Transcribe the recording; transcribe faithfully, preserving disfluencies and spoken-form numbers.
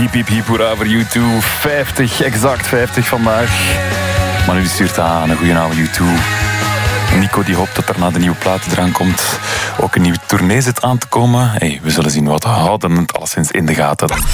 Hiep, hiep, hiep, hoera voor U twee. vijftig, exact vijftig vandaag. Manu die stuurt aan, een goedenavond U twee. Nico die hoopt dat er na de nieuwe plaat eraan komt ook een nieuwe tournee zit aan te komen. Hey, we zullen zien wat. We houden het alleszins in de gaten.